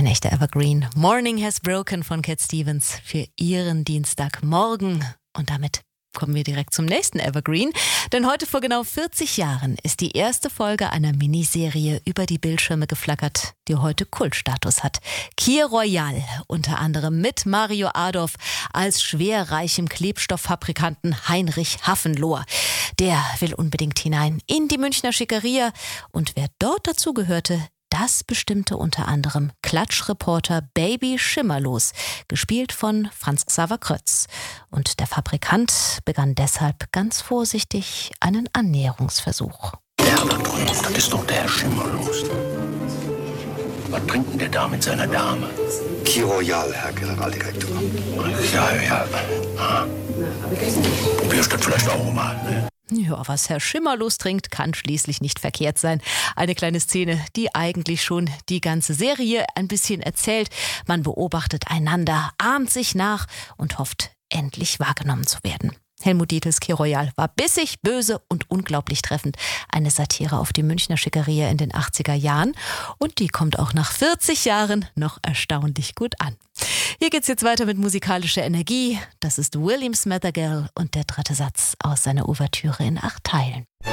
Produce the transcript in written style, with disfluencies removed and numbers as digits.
echter Evergreen. Morning Has Broken von Cat Stevens für Ihren Dienstagmorgen. Und damit kommen wir direkt zum nächsten Evergreen. Denn heute vor genau 40 Jahren ist die erste Folge einer Miniserie über die Bildschirme geflackert, die heute Kultstatus hat. Kir Royal, unter anderem mit Mario Adorf als schwerreichem Klebstofffabrikanten Heinrich Hafenlohr. Der will unbedingt hinein in die Münchner Schickeria. Und wer dort dazugehörte, das bestimmte unter anderem Klatschreporter Baby Schimmerlos, gespielt von Franz Xaver Krötz. Und der Fabrikant begann deshalb ganz vorsichtig einen Annäherungsversuch. Der da drüben, das ist doch der Herr Schimmerlos. Was trinkt denn der da mit seiner Dame? Kir Royal, Herr Generaldirektor. Ja. Wir statt vielleicht auch mal, ne? Ja, was Herr Schimmerlos trinkt, kann schließlich nicht verkehrt sein. Eine kleine Szene, die eigentlich schon die ganze Serie ein bisschen erzählt. Man beobachtet einander, ahmt sich nach und hofft, endlich wahrgenommen zu werden. Helmut Dietls Kir Royal war bissig, böse und unglaublich treffend. Eine Satire auf die Münchner Schickeria in den 80er Jahren. Und die kommt auch nach 40 Jahren noch erstaunlich gut an. Hier geht's jetzt weiter mit musikalischer Energie. Das ist William Smathergill und der dritte Satz aus seiner Ouvertüre in 8 Teilen.